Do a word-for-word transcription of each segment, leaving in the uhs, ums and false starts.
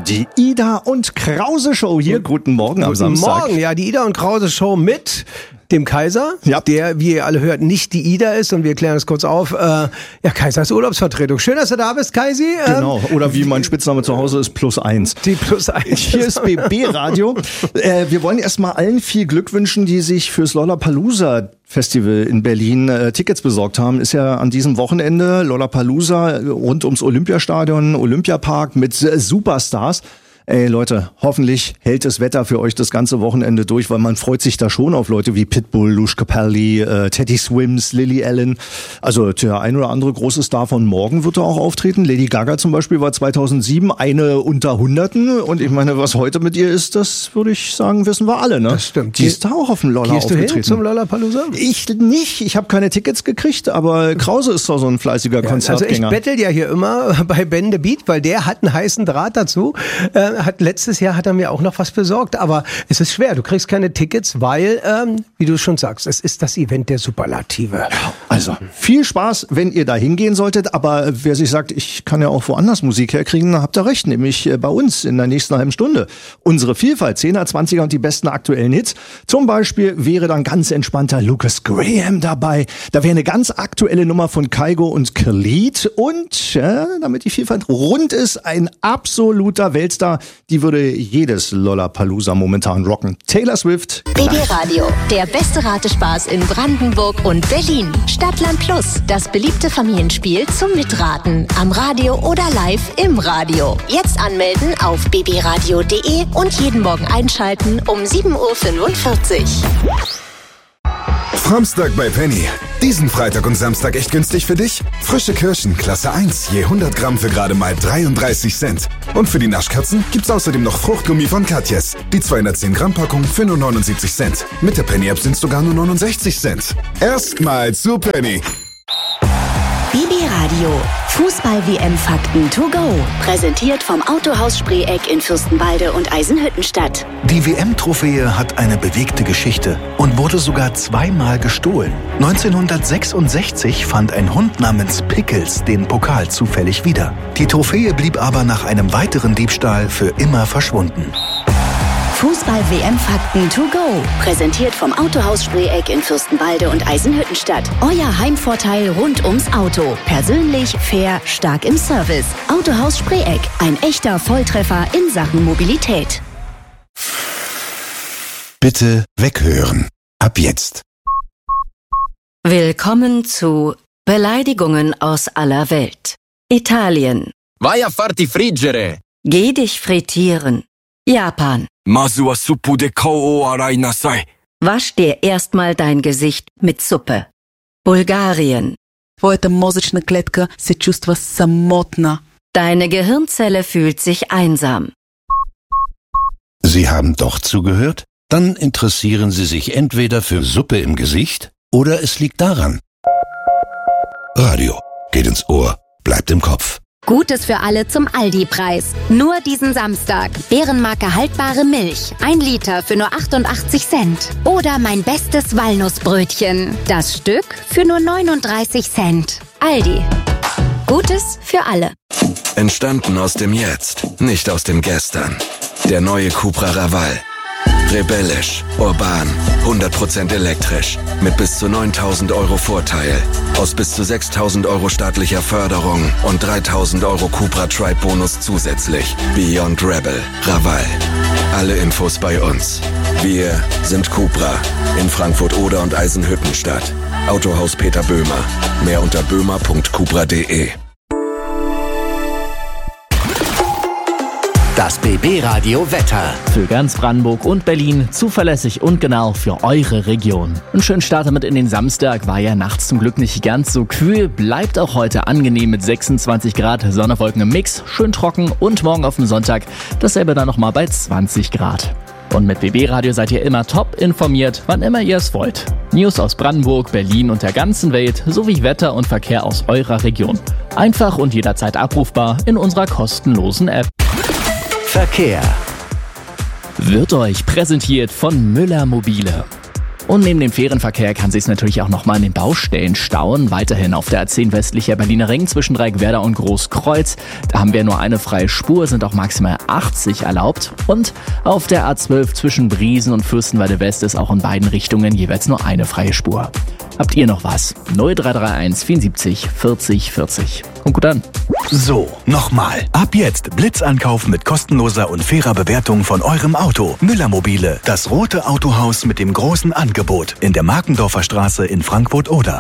Die Ida und Krause Show hier. Guten Morgen am Guten Samstag. Guten Morgen, ja, die Ida und Krause Show mit dem Kaiser, ja. der, wie ihr alle hört, nicht die Ida ist. Und wir klären das kurz auf. Äh, ja, Kaisers Urlaubsvertretung. Schön, dass du da bist, Kaisi. Ähm, Genau, oder wie mein Spitzname zu Hause ist, plus eins. Die plus eins. Hier ist B B-Radio. äh, wir wollen erstmal allen viel Glück wünschen, die sich fürs Lollapalooza Festival in Berlin äh, Tickets besorgt haben. Ist ja an diesem Wochenende Lollapalooza rund ums Olympiastadion, Olympiapark mit äh, Superstars. Ey Leute, hoffentlich hält das Wetter für euch das ganze Wochenende durch, weil man freut sich da schon auf Leute wie Pitbull, Lush Capaldi, äh, Teddy Swims, Lily Allen. Also der ein oder andere große Star von morgen wird da auch auftreten. Lady Gaga zum Beispiel war zweitausendsieben eine unter Hunderten. Und ich meine, was heute mit ihr ist, das würde ich sagen, wissen wir alle. Ne? Das stimmt. Die ist da auch auf dem Lolla Gehst aufgetreten. du hin zum Lollapalooza? Ich nicht. Ich habe keine Tickets gekriegt, aber Krause ist doch so ein fleißiger Ja, Konzertgänger. also ich bettel ja hier immer bei Ben the Beat, weil der hat einen heißen Draht dazu. Äh, hat letztes Jahr hat er mir auch noch was besorgt, aber es ist schwer. Du kriegst keine Tickets, weil, ähm, wie du schon sagst, es ist das Event der Superlative. Also viel Spaß, wenn ihr da hingehen solltet, aber wer sich sagt, ich kann ja auch woanders Musik herkriegen, habt ihr recht, nämlich bei uns in der nächsten halben Stunde. Unsere Vielfalt, zehner, zwanziger und die besten aktuellen Hits. Zum Beispiel wäre dann ganz entspannter Lucas Graham dabei. Da wäre eine ganz aktuelle Nummer von Kygo und Khalid und, ja, damit die Vielfalt rund ist, ein absoluter Weltstar, die würde jedes Lollapalooza momentan rocken. Taylor Swift. B B-Radio, der beste Ratespaß in Brandenburg und Berlin. Stadtland Plus, das beliebte Familienspiel zum Mitraten. Am Radio oder live im Radio. Jetzt anmelden auf b b radio punkt d e und jeden Morgen einschalten um sieben Uhr fünfundvierzig. Samstag bei Penny. Diesen Freitag und Samstag echt günstig für dich? Frische Kirschen, Klasse eins, je hundert Gramm für gerade mal dreiunddreißig Cent. Und für die Naschkatzen gibt's außerdem noch Fruchtgummi von Katjes. Die zweihundertzehn Gramm Packung für nur neunundsiebzig Cent. Mit der Penny-App sind's sogar nur neunundsechzig Cent. Erstmal zu Penny. B B-Radio, Fußball-W M-Fakten to go. Präsentiert vom Autohaus Spreeck in Fürstenwalde und Eisenhüttenstadt. Die W M-Trophäe hat eine bewegte Geschichte und wurde sogar zweimal gestohlen. neunzehnhundertsechsundsechzig fand ein Hund namens Pickles den Pokal zufällig wieder. Die Trophäe blieb aber nach einem weiteren Diebstahl für immer verschwunden. Fußball-W M-Fakten to go. Präsentiert vom Autohaus Spreeck in Fürstenwalde und Eisenhüttenstadt. Euer Heimvorteil rund ums Auto. Persönlich, fair, stark im Service. Autohaus Spreeck. Ein echter Volltreffer in Sachen Mobilität. Bitte weghören. Ab jetzt. Willkommen zu Beleidigungen aus aller Welt. Italien. Vai a farti friggere. Geh dich frittieren. Japan. Masu wa suppu de kao o arai nasai. Wasch dir erstmal dein Gesicht mit Suppe. Bulgarien. Твоята мозъчна клетка се чувства самотна. Deine Gehirnzelle fühlt sich einsam. Sie haben doch zugehört? Dann interessieren Sie sich entweder für Suppe im Gesicht oder es liegt daran. Radio geht ins Ohr, bleibt im Kopf. Gutes für alle zum Aldi-Preis. Nur diesen Samstag. Bärenmarke haltbare Milch. Ein Liter für nur achtundachtzig Cent. Oder mein bestes Walnussbrötchen. Das Stück für nur neununddreißig Cent. Aldi. Gutes für alle. Entstanden aus dem Jetzt, nicht aus dem Gestern. Der neue Cupra Raval. Rebellisch, urban, hundert Prozent elektrisch. Mit bis zu neuntausend Euro Vorteil. Aus bis zu sechstausend Euro staatlicher Förderung und dreitausend Euro Cupra Tribe Bonus zusätzlich. Beyond Rebel. Raval. Alle Infos bei uns. Wir sind Cupra. In Frankfurt Oder und Eisenhüttenstadt. Autohaus Peter Böhmer. Mehr unter böhmer punkt cupra punkt de. Das B B-Radio Wetter. Für ganz Brandenburg und Berlin zuverlässig und genau für eure Region. Einen schönen Start damit in den Samstag, war ja nachts zum Glück nicht ganz so kühl, bleibt auch heute angenehm mit sechsundzwanzig Grad, Sonne, Wolken im Mix, schön trocken und morgen auf dem Sonntag dasselbe dann nochmal bei zwanzig Grad. Und mit B B-Radio seid ihr immer top informiert, wann immer ihr es wollt. News aus Brandenburg, Berlin und der ganzen Welt sowie Wetter und Verkehr aus eurer Region. Einfach und jederzeit abrufbar in unserer kostenlosen App. Verkehr wird euch präsentiert von Müller Mobile. Und neben dem Fährenverkehr kann sich natürlich auch nochmal an den Baustellen stauen. Weiterhin auf der A zehn westlicher Berliner Ring zwischen Dreieckwerder und Großkreuz. Da haben wir nur eine freie Spur, sind auch maximal achtzig erlaubt. Und auf der A zwölf zwischen Briesen und Fürstenwalde West ist auch in beiden Richtungen jeweils nur eine freie Spur. Habt ihr noch was? null drei drei eins vierundsiebzig vierzig vierzig. Kommt gut an. So, nochmal. Ab jetzt Blitzankauf mit kostenloser und fairer Bewertung von eurem Auto. Müller Mobile, das rote Autohaus mit dem großen Angebot in der Markendorfer Straße in Frankfurt-Oder.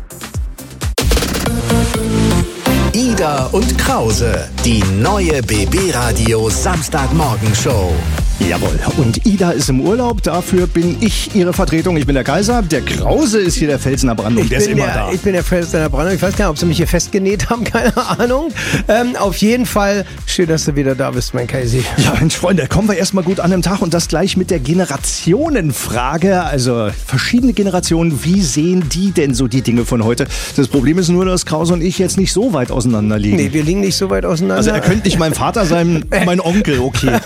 Ida und Krause, die neue B B-Radio Samstagmorgenshow. Jawohl, und Ida ist im Urlaub, dafür bin ich ihre Vertretung. Ich bin der Kaiser, der Krause ist hier der Felsen der Brandung, ich der ist immer der, da. Ich bin der Felsen der Brandung, ich weiß gar nicht, ob sie mich hier festgenäht haben, keine Ahnung. Ähm, auf jeden Fall, schön, dass du wieder da bist, mein Kaisi. Ja, Mensch, Freunde, kommen wir erstmal gut an dem Tag und das gleich mit der Generationenfrage. Also verschiedene Generationen, wie sehen die denn so die Dinge von heute? Das Problem ist nur, dass Krause und ich jetzt nicht so weit auseinander liegen. Nee, wir liegen nicht so weit auseinander. Also er könnte nicht mein Vater sein, mein Onkel, okay.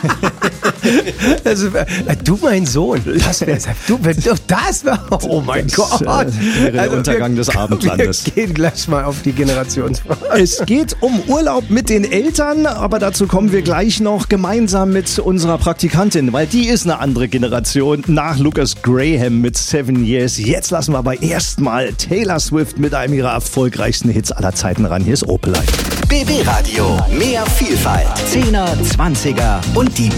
Also, du mein Sohn, das wäre du, das wär, oh mein das, Gott. Äh, wäre der also Untergang wir, des Abendlandes. Wir gehen gleich mal auf die Generationsfrage. Es geht um Urlaub mit den Eltern, aber dazu kommen wir gleich noch gemeinsam mit unserer Praktikantin, weil die ist eine andere Generation nach Lucas Graham mit Seven Years. Jetzt lassen wir aber erstmal Taylor Swift mit einem ihrer erfolgreichsten Hits aller Zeiten ran. Hier ist Opelite. B B-Radio, mehr Vielfalt, Zehner, Zwanziger und die